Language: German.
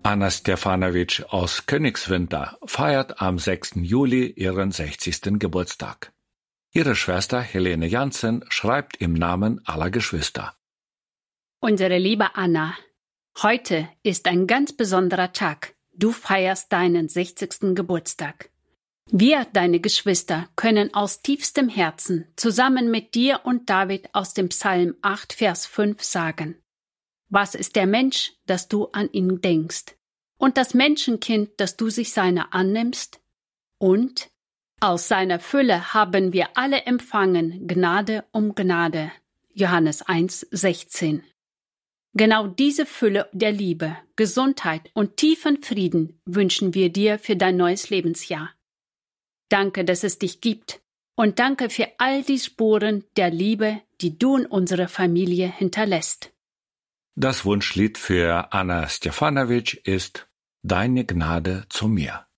Anna Stefanowitsch aus Königswinter feiert am 6. Juli ihren 60. Geburtstag. Ihre Schwester Helene Jansen schreibt im Namen aller Geschwister. Unsere liebe Anna, heute ist ein ganz besonderer Tag. Du feierst deinen 60. Geburtstag. Wir, deine Geschwister, können aus tiefstem Herzen zusammen mit dir und David aus dem Psalm 8, Vers 5 sagen: Was ist der Mensch, dass du an ihn denkst? Und das Menschenkind, dass du sich seiner annimmst? Und aus seiner Fülle haben wir alle empfangen, Gnade um Gnade. Johannes 1, 16. Genau diese Fülle der Liebe, Gesundheit und tiefen Frieden wünschen wir dir für dein neues Lebensjahr. Danke, dass es dich gibt, und danke für all die Spuren der Liebe, die du in unserer Familie hinterlässt. Das Wunschlied für Anna Stefanowitsch ist »Deine Gnade zu mir«.